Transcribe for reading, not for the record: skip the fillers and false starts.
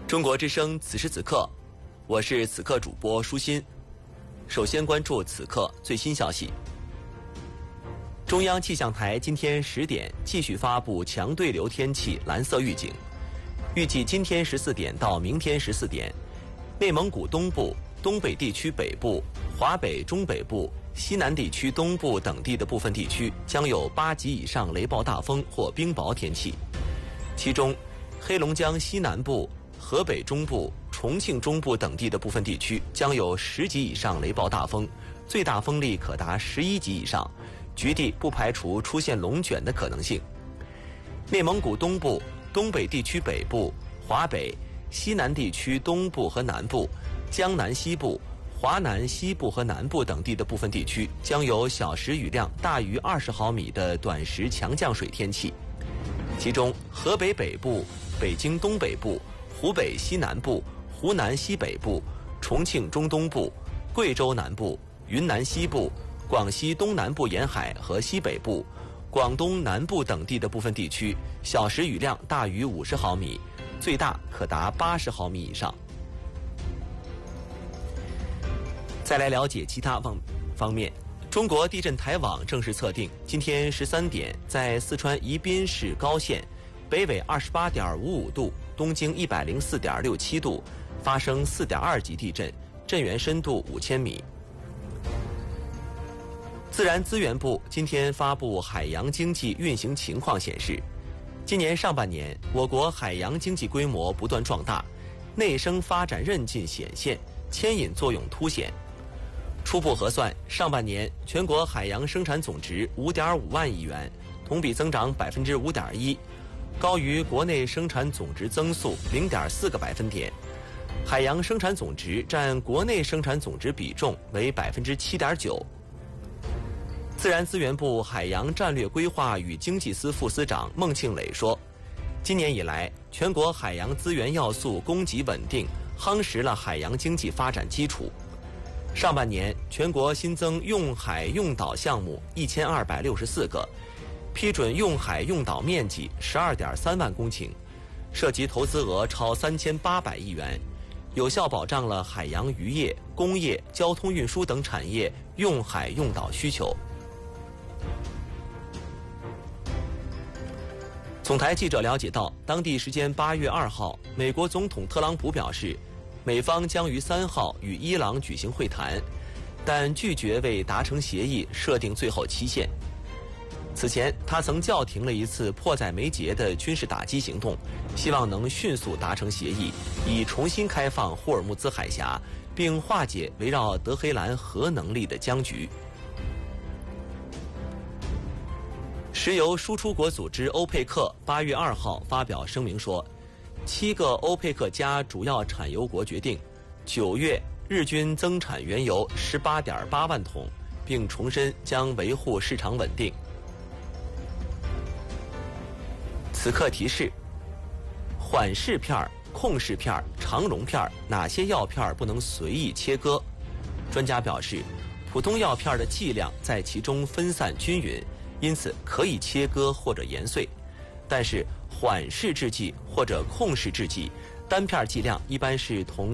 中国之声此时此刻，我是此刻主播舒心。首先关注此刻最新消息。中央气象台今天10点继续发布强对流天气蓝色预警，预计今天14点到明天14点，内蒙古东部、东北地区北部、华北中北部、西南地区东部等地的部分地区将有8级以上雷暴大风或冰雹天气，其中黑龙江西南部、河北中部、重庆中部等地的部分地区将有10级以上雷暴大风，最大风力可达11级以上，局地不排除出现龙卷的可能性。内蒙古东部、东北地区北部、华北、西南地区东部和南部、江南西部、华南西部和南部等地的部分地区将有小时雨量大于20毫米的短时强降水天气，其中河北北部、北京东北部、湖北西南部、湖南西北部、重庆中东部、贵州南部、云南西部、广西东南部沿海和西北部、广东南部等地的部分地区小时雨量大于50毫米，最大可达80毫米以上。再来了解其他方面，中国地震台网正式测定，今天13点在四川宜宾市高县北纬28.55度、东经104.67度发生4.2级地震，震源深度5000米。自然资源部今天发布海洋经济运行情况显示，今年上半年我国海洋经济规模不断壮大，内生发展韧劲显现，牵引作用凸显。初步核算，上半年全国海洋生产总值5.5万亿元，同比增长5.1%，高于国内生产总值增速0.4个百分点。海洋生产总值占国内生产总值比重为7.9%。自然资源部海洋战略规划与经济司副司长孟庆磊说，今年以来，全国海洋资源要素供给稳定，夯实了海洋经济发展基础。上半年，全国新增用海用岛项目1264个，批准用海用岛面积12.3万公顷，涉及投资额超3800亿元，有效保障了海洋渔业、工业、交通运输等产业用海用岛需求。总台记者了解到，当地时间8月2号，美国总统特朗普表示，美方将于3号与伊朗举行会谈，但拒绝为达成协议设定最后期限。此前，他曾叫停了一次迫在眉睫的军事打击行动，希望能迅速达成协议，以重新开放霍尔木兹海峡，并化解围绕德黑兰核能力的僵局。石油输出国组织欧佩克8月2号发表声明说，7个欧佩克加主要产油国决定9月日均增产原油18.8万桶，并重申将维护市场稳定。此刻提示：缓释片、控释片、肠溶片哪些药片不能随意切割？专家表示，普通药片的剂量在其中分散均匀，因此可以切割或者研碎。但是缓释制剂或者控释制剂，单片剂量一般是同